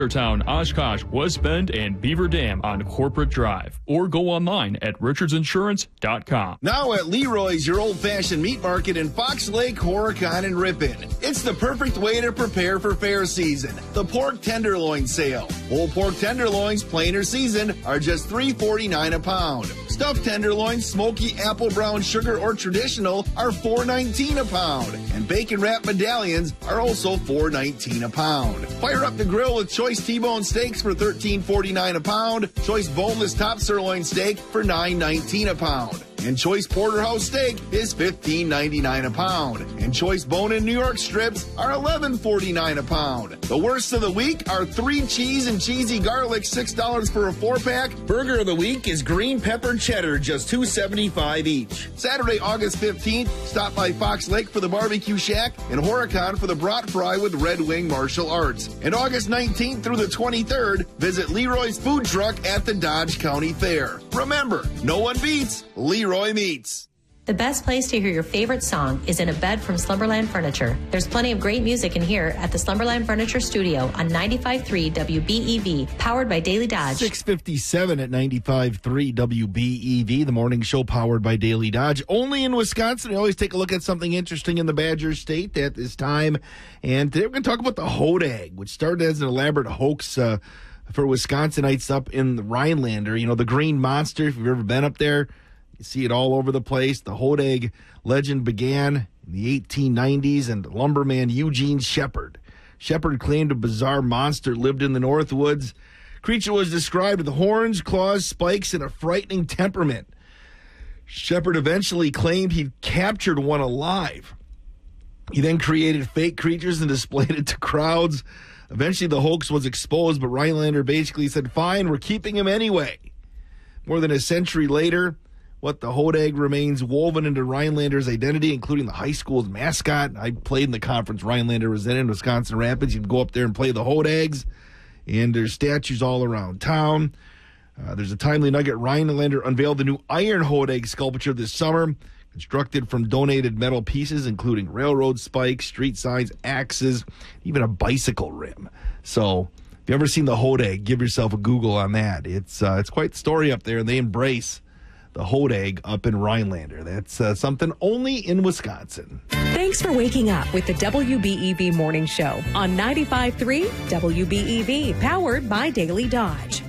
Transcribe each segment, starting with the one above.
Town, Oshkosh, West Bend, and Beaver Dam on Corporate Drive. Or go online at richardsinsurance.com. Now at Leroy's, your old-fashioned meat market in Fox Lake, Horicon, and Ripon. It's the perfect way to prepare for fair season. The pork tenderloin sale. Whole pork tenderloins, plain or seasoned, are just $3.49 a pound. Stuffed tenderloins, smoky apple brown sugar or traditional, are $4.19 a pound. And bacon wrap medallions are also $4.19 a pound. Fire up the grill with choice T-bone steaks for $13.49 a pound. Choice boneless top sirloin steak for $9.19 a pound. And choice porterhouse steak is $15.99 a pound. And choice bone-in New York strips are $11.49 a pound. The worst of the week are 3 cheese and cheesy garlic, $6 for a 4-pack. Burger of the week is green pepper cheddar, just $2.75 each. Saturday, August 15th, stop by Fox Lake for the Barbecue Shack and Horicon for the brat fry with Red Wing Martial Arts. And August 19th through the 23rd, visit Leroy's Food Truck at the Dodge County Fair. Remember, no one beats Leroy Meats. The best place to hear your favorite song is in a bed from Slumberland Furniture. There's plenty of great music in here at the Slumberland Furniture Studio on 95.3 WBEV, powered by Daily Dodge. 6:57 at 95.3 WBEV, the morning show powered by Daily Dodge. Only in Wisconsin. We always take a look at something interesting in the Badger State at this time. And today we're going to talk about the Hodag, which started as an elaborate hoax for Wisconsinites up in the Rhinelander. You know, the green monster, if you've ever been up there, you see it all over the place. The Hodag legend began in the 1890s, and lumberman Eugene Shepard. Shepard claimed a bizarre monster lived in the Northwoods. Creature was described with horns, claws, spikes, and a frightening temperament. Shepard eventually claimed he'd captured one alive. He then created fake creatures and displayed it to crowds. Eventually, the hoax was exposed, but Rhinelander basically said, fine, we're keeping him anyway. More than a century later, what the Hodag remains woven into Rhinelander's identity, including the high school's mascot. I played in the conference Rhinelander was in Wisconsin Rapids. You can go up there and play the Hodags, and there's statues all around town. There's a timely nugget. Rhinelander unveiled the new Iron Hodag sculpture this summer, constructed from donated metal pieces, including railroad spikes, street signs, axes, even a bicycle rim. So if you've ever seen the Hodag, give yourself a Google on that. It's quite the story up there, and they embrace the Hodag up in Rhinelander. That's something only in Wisconsin. Thanks for waking up with the WBEV Morning Show on 95.3 WBEV, powered by Daily Dodge.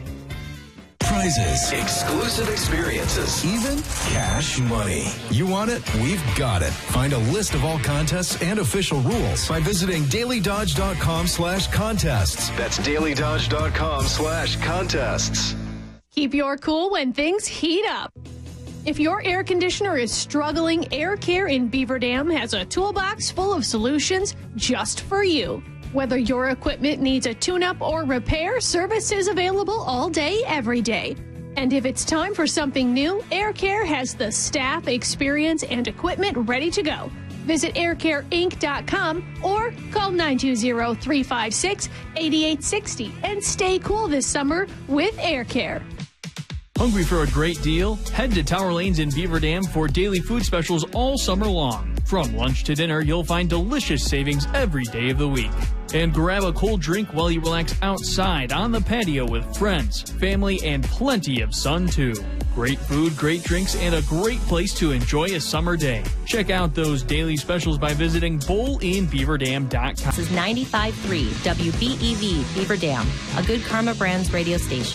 Prizes, exclusive experiences, even cash money. You want it? We've got it. Find a list of all contests and official rules by visiting dailydodge.com/contests. That's dailydodge.com/contests. Keep your cool when things heat up. If your air conditioner is struggling, Air Care in Beaver Dam has a toolbox full of solutions just for you. Whether your equipment needs a tune-up or repair, service is available all day, every day. And if it's time for something new, Air Care has the staff, experience, and equipment ready to go. Visit aircareinc.com or call 920-356-8860 and stay cool this summer with Air Care. Hungry for a great deal? Head to Tower Lanes in Beaver Dam for daily food specials all summer long. From lunch to dinner, you'll find delicious savings every day of the week. And grab a cold drink while you relax outside on the patio with friends, family, and plenty of sun, too. Great food, great drinks, and a great place to enjoy a summer day. Check out those daily specials by visiting bowlinbeaverdam.com. This is 95.3 WBEV Beaver Dam, a Good Karma Brands radio station.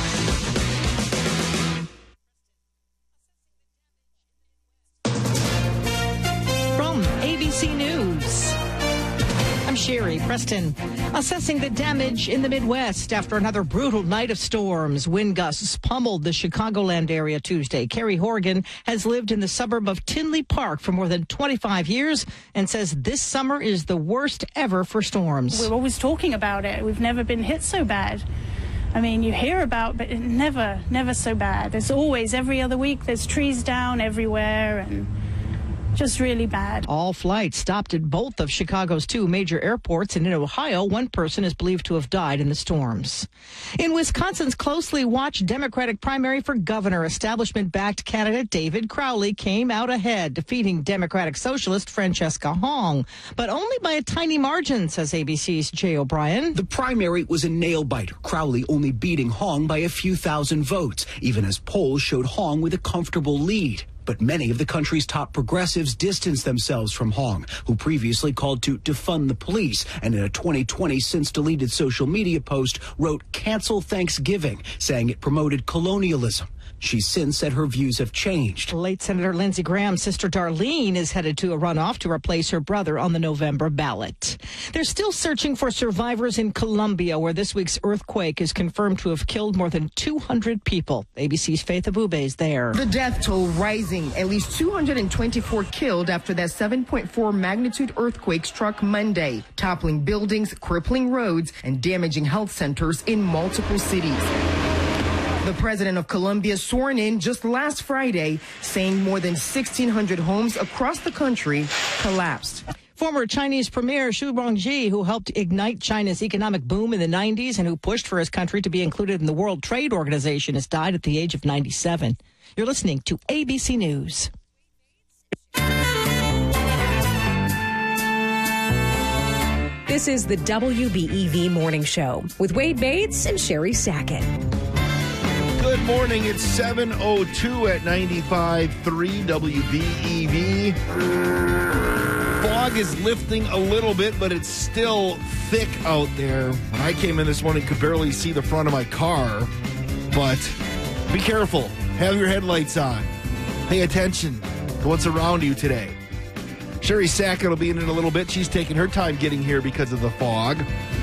From ABC News, I'm Sherry Preston. Assessing the damage in the Midwest after another brutal night of storms. Wind gusts pummeled the Chicagoland area Tuesday. Carrie Horgan has lived in the suburb of Tinley Park for more than 25 years and says this summer is the worst ever for storms. We're always talking about it. We've never been hit so bad. I mean, you hear about, but it never so bad. There's always, every other week, there's trees down everywhere, and just really bad. All flights stopped at both of Chicago's 2 major airports, and in Ohio, 1 person is believed to have died in the storms. In Wisconsin's closely watched Democratic primary for governor, establishment-backed candidate David Crowley came out ahead, defeating Democratic Socialist Francesca Hong, but only by a tiny margin, says ABC's Jay O'Brien. The primary was a nail-biter, Crowley only beating Hong by a few thousand votes, even as polls showed Hong with a comfortable lead. But many of the country's top progressives distanced themselves from Hong, who previously called to defund the police and in a 2020 since-deleted social media post wrote, "Cancel Thanksgiving," saying it promoted colonialism. She's since said her views have changed. Late Senator Lindsey Graham's sister Darlene is headed to a runoff to replace her brother on the November ballot. They're still searching for survivors in Colombia, where this week's earthquake is confirmed to have killed more than 200 people. ABC's Faith Abube is there. The death toll rising. At least 224 killed after that 7.4 magnitude earthquake struck Monday, toppling buildings, crippling roads, and damaging health centers in multiple cities. The president of Colombia sworn in just last Friday, saying more than 1,600 homes across the country collapsed. Former Chinese Premier Xu Rongji, who helped ignite China's economic boom in the 90s and who pushed for his country to be included in the World Trade Organization, has died at the age of 97. You're listening to ABC News. This is the WBEV Morning Show with Wade Bates and Sherry Sackett. Good morning. It's 7:02 at 95.3 WBEV. Fog is lifting a little bit, but it's still thick out there. When I came in this morning, could barely see the front of my car. But be careful. Have your headlights on. Pay attention to what's around you today. Sherry Sackett will be in a little bit. She's taking her time getting here because of the fog.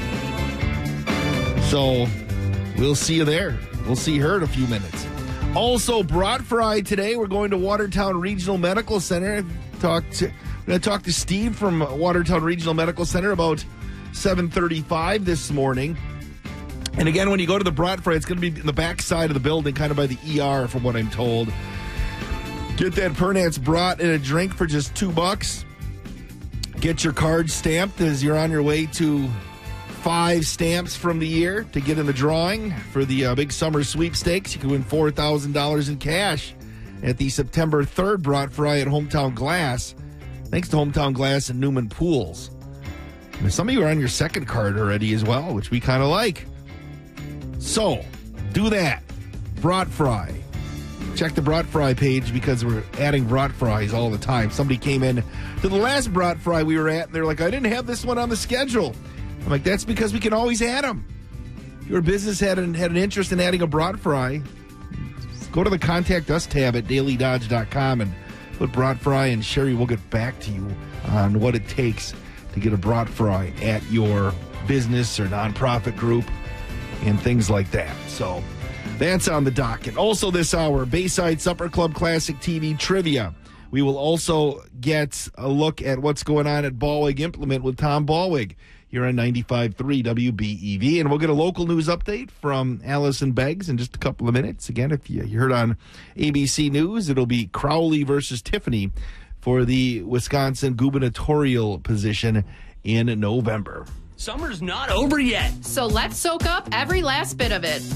So we'll see you there. We'll see her in a few minutes. Also, brat fry today. We're going to Watertown Regional Medical Center. We're going to talk to Steve from Watertown Regional Medical Center about 7:35 this morning. And again, when you go to the brat fry, it's going to be in the back side of the building, kind of by the ER, from what I'm told. Get that Pernat's brat and a drink for just $2. Get your card stamped as you're on your way to 5 stamps from the year to get in the drawing for the big summer sweepstakes. You can win $4,000 in cash at the September 3rd brat fry at Hometown Glass. Thanks to Hometown Glass and Newman Pools. And some of you are on your second card already as well, which we kind of like. So, do that. Brat fry. Check the brat fry page because we're adding brat fries all the time. Somebody came in to the last brat fry we were at, and they're like, I didn't have this one on the schedule. I'm like, that's because we can always add them. If your business had an interest in adding a brat fry, go to the Contact Us tab at dailydodge.com and put brat fry, and Sherry will get back to you on what it takes to get a brat fry at your business or nonprofit group and things like that. So that's on the docket. Also this hour, Bayside Supper Club Classic TV Trivia. We will also get a look at what's going on at Ballweg Implement with Tom Ballweg here on 95.3 WBEV. And we'll get a local news update from Allison Beggs in just a couple of minutes. Again, if you heard on ABC News, it'll be Crowley versus Tiffany for the Wisconsin gubernatorial position in November. Summer's not over yet, so let's soak up every last bit of it.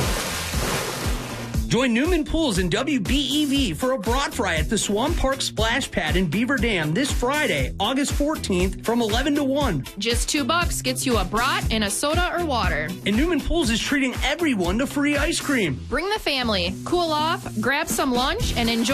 Join Newman Pools and WBEV for a brat fry at the Swamp Park Splash Pad in Beaver Dam this Friday, August 14th from 11 to 1. Just $2 gets you a brat and a soda or water. And Newman Pools is treating everyone to free ice cream. Bring the family, cool off, grab some lunch, and enjoy